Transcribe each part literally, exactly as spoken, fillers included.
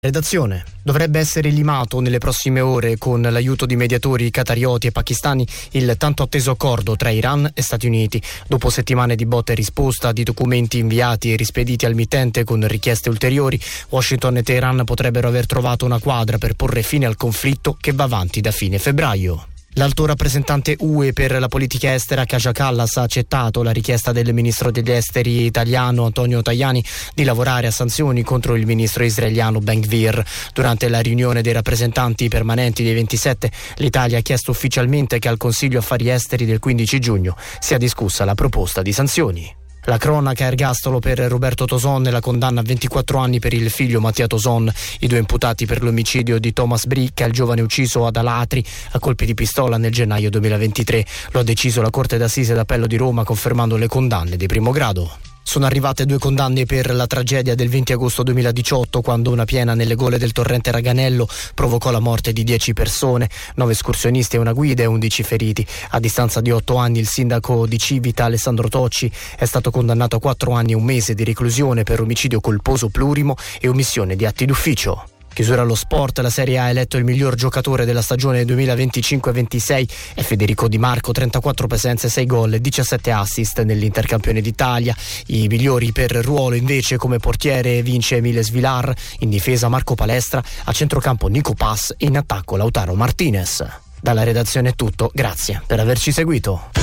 Redazione. Dovrebbe essere limato nelle prossime ore, con l'aiuto di mediatori qatarioti e pakistani, il tanto atteso accordo tra Iran e Stati Uniti. Dopo settimane di botta e risposta, di documenti inviati e rispediti al mittente con richieste ulteriori, Washington e Teheran potrebbero aver trovato una quadra per porre fine al conflitto che va avanti da fine febbraio. L'alto rappresentante U E per la politica estera Kaja Kallas ha accettato la richiesta del ministro degli esteri italiano Antonio Tajani di lavorare a sanzioni contro il ministro israeliano Ben Gvir. Durante la riunione dei rappresentanti permanenti dei ventisette, l'Italia ha chiesto ufficialmente che al Consiglio Affari Esteri del quindici giugno sia discussa la proposta di sanzioni. La cronaca ergastolo per Roberto Toson e la condanna a ventiquattro anni per il figlio Mattia Toson, i due imputati per l'omicidio di Thomas Bricca, il giovane ucciso ad Alatri a colpi di pistola nel gennaio duemilaventitré. Lo ha deciso la Corte d'Assise d'Appello di Roma, confermando le condanne di primo grado. Sono arrivate due condanne per la tragedia del venti agosto duemiladiciotto, quando una piena nelle gole del torrente Raganello provocò la morte di dieci persone, nove escursionisti e una guida e undici feriti. A distanza di otto anni il sindaco di Civita, Alessandro Tocci, è stato condannato a quattro anni e un mese di reclusione per omicidio colposo plurimo e omissione di atti d'ufficio. Chiusura allo sport, la Serie A ha eletto il miglior giocatore della stagione duemilaventicinque ventisei è Federico Di Marco, trentaquattro presenze, sei gol e diciassette assist nell'Intercampione d'Italia. I migliori per ruolo invece, come portiere vince Emile Svilar, in difesa Marco Palestra, a centrocampo Nico Pass e in attacco Lautaro Martinez. Dalla redazione è tutto, grazie per averci seguito.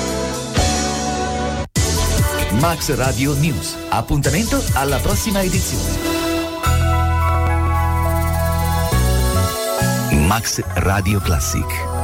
Max Radio News, appuntamento alla prossima edizione. Max Radio Classic.